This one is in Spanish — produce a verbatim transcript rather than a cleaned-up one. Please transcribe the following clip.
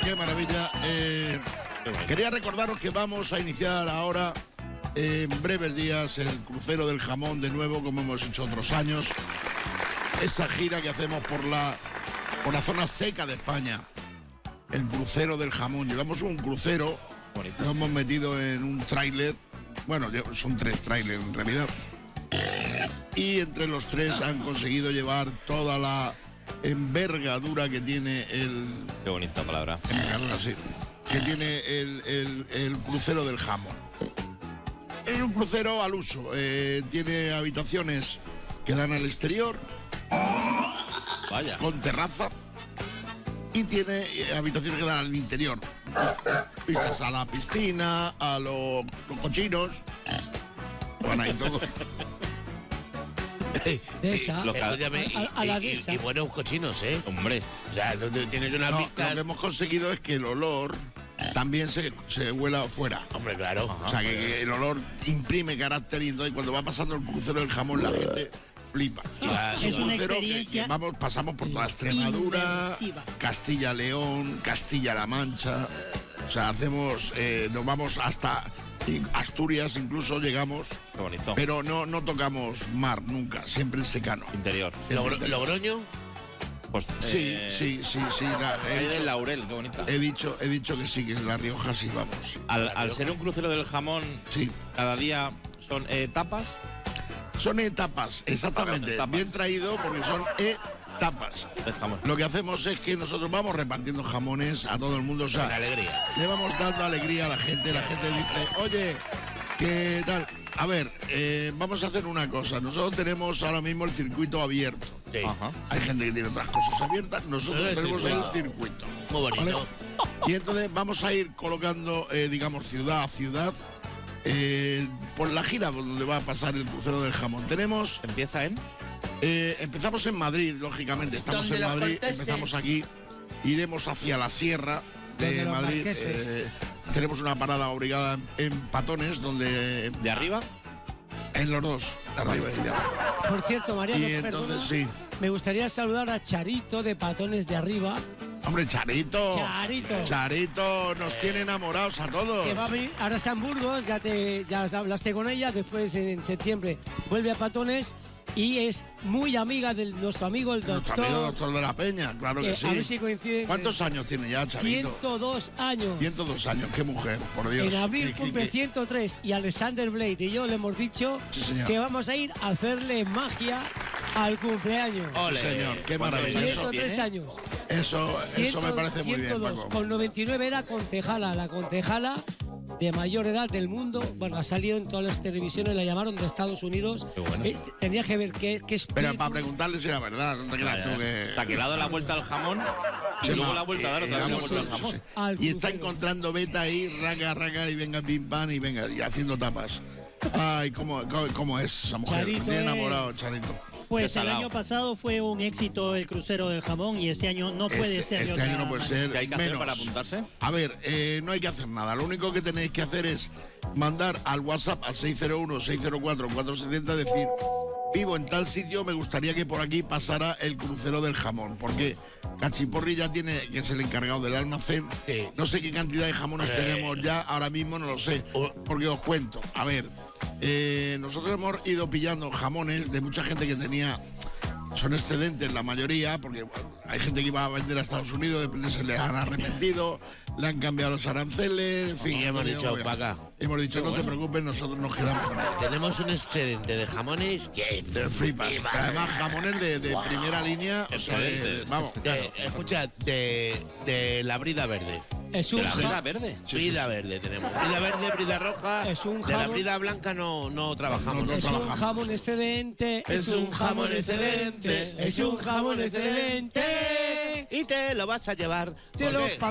qué maravilla. Eh, quería recordaros que vamos a iniciar ahora, eh, en breves días, el crucero del jamón de nuevo, como hemos hecho otros años. Esa gira que hacemos por la, por la zona seca de España. El crucero del jamón. Llevamos un crucero, bonito. Lo hemos metido en un tráiler. Bueno, son tres trailers en realidad. Y entre los tres han conseguido llevar toda la envergadura que tiene el... Qué bonita palabra. Envergadura, sí. Que tiene el, el, el crucero del jamón. Es un crucero al uso. Eh, tiene habitaciones que dan al exterior. Vaya. Con terraza. Y tiene habitaciones que dan al interior. Vistas a la piscina, a los, los cochinos. Van ahí todo. De esa. Lo que- Escúchame, A, a- a y- la y- de esa. y buenos cochinos, ¿eh? Hombre, O sea, tú- tú tienes una No, pista. lo que hemos conseguido es que el olor también se, se huela afuera. Hombre, claro. O sea, que, que el olor imprime carácter y entonces cuando va pasando el crucero del jamón la gente flipa. Y la- Es un una crucero que- experiencia que vamos, pasamos por toda Extremadura, inmersiva. Castilla-León, Castilla-La Mancha. O sea, hacemos, eh, nos vamos hasta Asturias, incluso llegamos, qué bonito. pero no, no tocamos mar nunca, siempre en secano. Interior. Logro- Logroño. Pues, Sí, eh, sí, sí, sí. la- he, Ahí del dicho, Laurel, qué bonita. he, dicho, he dicho que sí, que en La Rioja sí vamos. Al, al ser un crucero del jamón, Sí. cada día son eh, tapas. Son etapas, exactamente. Etapas. Bien traído porque son etapas. del jamón. Lo que hacemos es que nosotros vamos repartiendo jamones a todo el mundo. O Con sea, alegría. le vamos dando alegría a la gente. La gente dice, oye, ¿qué tal? A ver, eh, vamos a hacer una cosa. Nosotros tenemos ahora mismo el circuito abierto. Sí. Ajá. Hay gente que tiene otras cosas abiertas. Nosotros El tenemos circuito. el circuito. Muy bonito. ¿Vale? Y entonces vamos a ir colocando, eh, digamos, ciudad a ciudad, eh, por la gira donde va a pasar el crucero del jamón. Tenemos... Empieza en. Eh, empezamos en Madrid, lógicamente. Estamos Donde en los Madrid, corteses. empezamos aquí. Iremos hacia la sierra de Donde los Madrid. marqueses. eh, tenemos una parada obligada en Patones, donde... ¿De arriba? En los dos, de arriba y de abajo. Por cierto, Mariano, Y perdona, entonces, sí. me gustaría saludar a Charito de Patones de Arriba, Hombre, Charito. Charito. Charito nos tiene enamorados a todos. que va a venir ahora a Burgos, ya, te, ya hablaste con ella, después en septiembre vuelve a Patones y es muy amiga de nuestro amigo el Nuestro doctor. amigo doctor de la Peña, claro que eh, sí. A ver si coinciden. ¿Cuántos años tiene ya, Charito? ciento dos años. ciento dos años, qué mujer, por Dios. En abril Qué- qué- cumple qué- ciento tres y Alexander Blade y yo le hemos dicho Sí, señor. que vamos a ir a hacerle magia al cumpleaños. Ole. Sí, señor, qué ¿Cuántos maravilla. años ciento tres tiene? años. Eso, eso me ciento- parece muy bien, ciento dos. Paco. Con noventa y nueve era concejala, la concejala de mayor edad del mundo. Bueno, ha salido en todas las televisiones, la llamaron de Estados Unidos. Qué bueno. Eh, tendría que ver qué, qué Pero espíritu- para preguntarle si era verdad, no te creas tú que... O sea, que le ha dado la vuelta al jamón y Sí, luego ma, la vuelta a dar eh, otra vez la vamos, vuelta al sí, jamón. sí. Al Y está crucero. encontrando beta ahí, raca, raca, y venga, pim, pam, y venga, y haciendo tapas. Ay, ¿cómo, cómo, cómo es esa mujer? Charito Estoy es- enamorado, Charito. Qué Pues el salado. año pasado fue un éxito el crucero del jamón y este año no puede Este, ser. de este otra año no puede manera. ser ¿Qué hay que hacer menos. para apuntarse? A ver, eh, no hay que hacer nada. Lo único que tenéis que hacer es mandar al WhatsApp al seis cero uno, seis cero cuatro, cuatro siete cero, decir, vivo en tal sitio, me gustaría que por aquí pasara el crucero del jamón. Porque Cachiporri ya tiene, que es el encargado del almacén, Sí. no sé qué cantidad de jamones Eh. tenemos ya, ahora mismo no lo sé, Oh. porque os cuento. A ver, eh, nosotros hemos ido pillando jamones de mucha gente que tenía... Son excedentes la mayoría, porque bueno, hay gente que iba a vender a Estados Unidos, de repente se les han arrepentido, le han cambiado los aranceles, en fin. Y hemos han dicho, tenido- Paca, Hemos dicho, no te preocupes, nosotros nos quedamos con él. tenemos un excedente de jamones que... De flipas. flipas. Pero además, jamones de, de Wow. primera línea, o sea, de- Excelentes. vamos. De- escucha, de, de la brida verde. Es un ¿De la ja- brida verde? Sí, Brida verde tenemos. Brida verde, brida roja. Es un de la jamón. brida blanca no, no trabajamos. No, no Es un trabajamos. jamón excedente, Es un jamón excedente, es un jamón excedente. Y te lo vas a llevar. Te lo porque- pa-